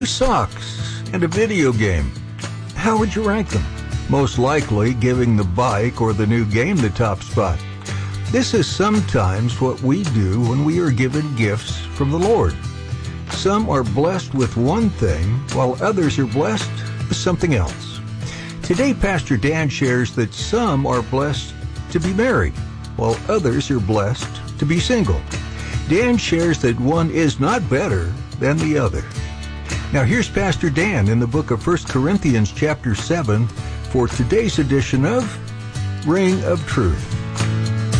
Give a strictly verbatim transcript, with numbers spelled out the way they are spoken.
socks, and a video game. How would you rank them? Most likely giving the bike or the new game the top spot. This is sometimes what we do when we are given gifts from the Lord. Some are blessed with one thing, while others are blessed with something else. Today, Pastor Dan shares that some are blessed to be married, while others are blessed to be single. Dan shares that one is not better than the other. Now here's Pastor Dan in the book of First Corinthians chapter seven for today's edition of Ring of Truth.